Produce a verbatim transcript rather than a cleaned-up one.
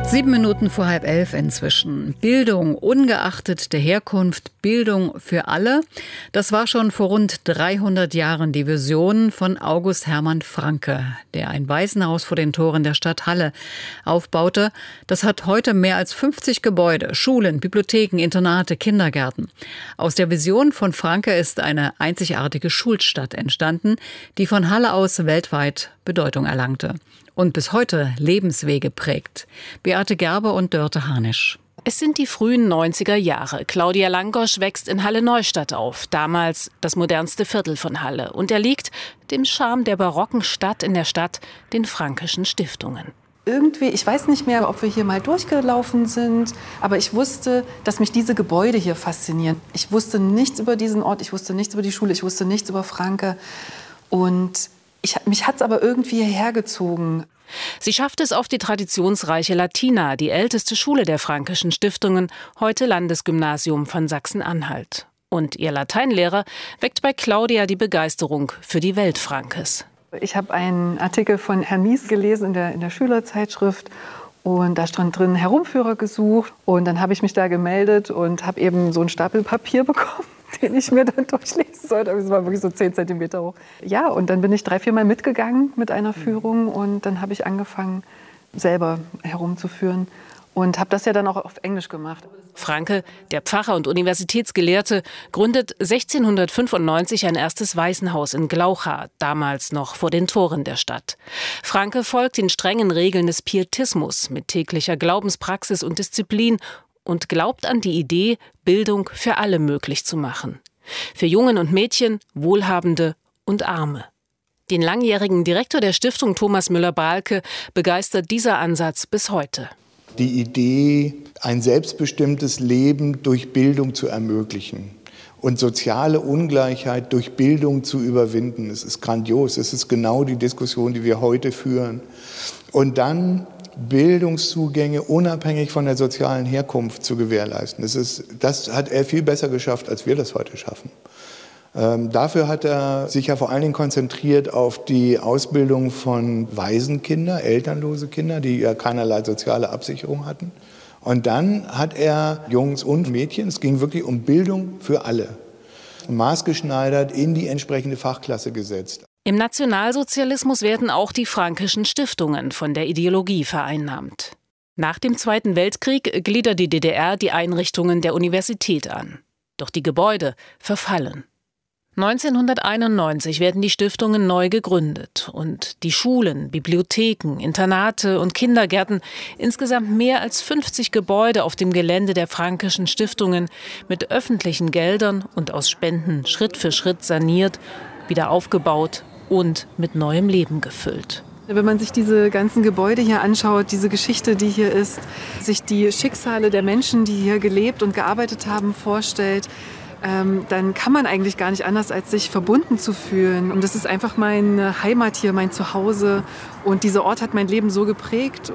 Sieben Minuten vor halb elf inzwischen. Bildung ungeachtet der Herkunft, Bildung für alle. Das war schon vor rund dreihundert Jahren die Vision von August Hermann Francke, der ein Waisenhaus vor den Toren der Stadt Halle aufbaute. Das hat heute mehr als fünfzig Gebäude, Schulen, Bibliotheken, Internate, Kindergärten. Aus der Vision von Francke ist eine einzigartige Schulstadt entstanden, die von Halle aus weltweit Bedeutung erlangte und bis heute Lebenswege prägt. Beate Gerber und Dörte Hanisch. Es sind die frühen neunziger Jahre. Claudia Langosch wächst in Halle-Neustadt auf, damals das modernste Viertel von Halle. Und er liegt dem Charme der barocken Stadt in der Stadt, den Franckeschen Stiftungen. Irgendwie, ich weiß nicht mehr, ob wir hier mal durchgelaufen sind, aber ich wusste, dass mich diese Gebäude hier faszinieren. Ich wusste nichts über diesen Ort, ich wusste nichts über die Schule, ich wusste nichts über Francke. Und ich, mich hat es aber irgendwie hierher gezogen. Sie schafft es auf die traditionsreiche Latina, die älteste Schule der Franckeschen Stiftungen, heute Landesgymnasium von Sachsen-Anhalt. Und ihr Lateinlehrer weckt bei Claudia die Begeisterung für die Welt Franckes. Ich habe einen Artikel von Herrn Mies gelesen in der, in der Schülerzeitschrift. Und da stand drin Herumführer gesucht. Und dann habe ich mich da gemeldet und habe eben so einen Stapel Papier bekommen, den ich mir dann durchlesen sollte. Es war wirklich so zehn Zentimeter hoch. Ja, und dann bin ich drei, vier Mal mitgegangen mit einer Führung. Und dann habe ich angefangen, selber herumzuführen. Und habe das ja dann auch auf Englisch gemacht. Francke, der Pfarrer und Universitätsgelehrte, gründet sechzehnhundertfünfundneunzig ein erstes Waisenhaus in Glaucha, damals noch vor den Toren der Stadt. Francke folgt den strengen Regeln des Pietismus mit täglicher Glaubenspraxis und Disziplin und glaubt an die Idee, Bildung für alle möglich zu machen. Für Jungen und Mädchen, Wohlhabende und Arme. Den langjährigen Direktor der Stiftung Thomas Müller-Balke begeistert dieser Ansatz bis heute. Die Idee, ein selbstbestimmtes Leben durch Bildung zu ermöglichen und soziale Ungleichheit durch Bildung zu überwinden, das ist grandios. Das ist genau die Diskussion, die wir heute führen. Und dann Bildungszugänge unabhängig von der sozialen Herkunft zu gewährleisten. Das ist, das hat er viel besser geschafft, als wir das heute schaffen. Ähm, dafür hat er sich ja vor allen Dingen konzentriert auf die Ausbildung von Waisenkinder, elternlose Kinder, die ja keinerlei soziale Absicherung hatten. Und dann hat er Jungs und Mädchen, es ging wirklich um Bildung für alle, maßgeschneidert in die entsprechende Fachklasse gesetzt. Im Nationalsozialismus werden auch die Franckeschen Stiftungen von der Ideologie vereinnahmt. Nach dem Zweiten Weltkrieg gliedert die D D R die Einrichtungen der Universität an. Doch die Gebäude verfallen. neunzehnhunderteinundneunzig werden die Stiftungen neu gegründet und die Schulen, Bibliotheken, Internate und Kindergärten, insgesamt mehr als fünfzig Gebäude auf dem Gelände der Franckeschen Stiftungen mit öffentlichen Geldern und aus Spenden Schritt für Schritt saniert, wieder aufgebaut und mit neuem Leben gefüllt. Wenn man sich diese ganzen Gebäude hier anschaut, diese Geschichte, die hier ist, sich die Schicksale der Menschen, die hier gelebt und gearbeitet haben, vorstellt, Ähm, dann kann man eigentlich gar nicht anders, als sich verbunden zu fühlen. Und das ist einfach meine Heimat hier, mein Zuhause. Und dieser Ort hat mein Leben so geprägt.